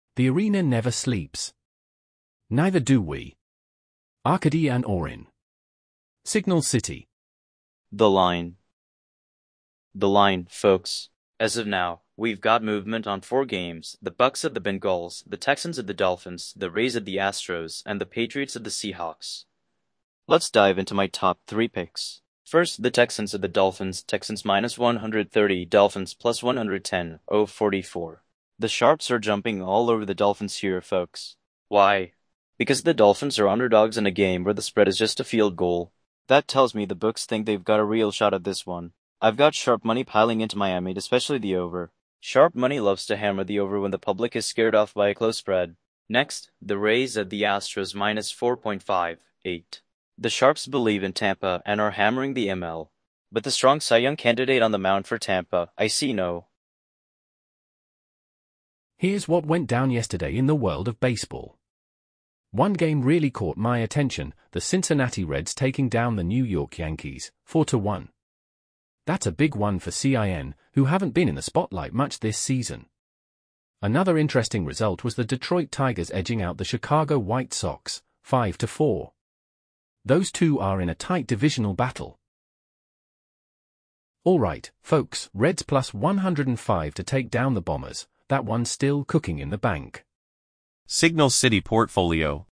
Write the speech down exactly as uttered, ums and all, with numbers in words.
The arena never sleeps. Neither do we. Arcady and Orin. Signal City. The line. The line, folks. As of now, we've got movement on four games: the Bucks at the Bengals, the Texans at the Dolphins, the Rays at the Astros, and the Patriots at the Seahawks. Let's dive into my top three picks. First, the Texans at the Dolphins. Texans minus one hundred thirty, Dolphins plus one hundred ten, oh forty-four. The Sharps are jumping all over the Dolphins here, folks. Why? Because the Dolphins are underdogs in a game where the spread is just a field goal. That tells me the books think they've got a real shot at this one. I've got sharp money piling into Miami, especially the over. Sharp money loves to hammer the over when the public is scared off by a close spread. Next, the Rays at the Astros minus four point five eight. The Sharps believe in Tampa and are hammering the M L. But the strong Cy Young candidate on the mound for Tampa, I see no. Here's what went down yesterday in the world of baseball. One game really caught my attention, the Cincinnati Reds taking down the New York Yankees, four to one. That's a big one for C I N, who haven't been in the spotlight much this season. Another interesting result was the Detroit Tigers edging out the Chicago White Sox, five to four. Those two are in a tight divisional battle. Alright, folks, Reds plus one hundred five to take down the Bombers, that one's still cooking in the bank. Signal City Portfolio.